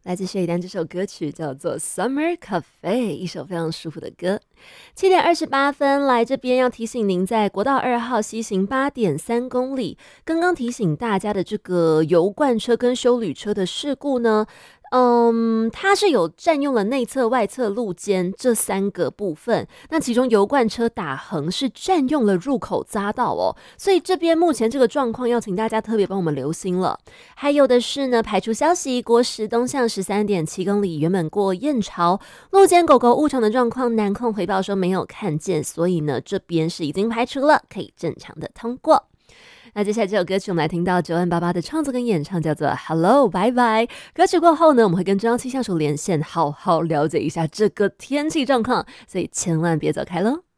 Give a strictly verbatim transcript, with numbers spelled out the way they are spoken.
来自谢以丹这首歌曲叫做《Summer Cafe》，一首非常舒服的歌。七点二十八分，来这边要提醒您，在国道二号西行八点三公里，刚刚提醒大家的这个油罐车跟休旅车的事故呢，嗯，它是有占用了内侧、外侧路肩这三个部分。那其中油罐车打横是占用了入口匝道哦，所以这边目前这个状况要请大家特别帮我们留心了。还有的是呢，排除消息，国十东向十三点七公里，原本过燕巢路肩狗狗误闯的状况，南控回报说没有看见，所以呢这边是已经排除了，可以正常的通过。那接下来这首歌曲我们来听到九万八八的创作跟演唱，叫做 Hello 拜拜。歌曲过后呢，我们会跟中央气象署连线，好好了解一下这个天气状况，所以千万别走开咯。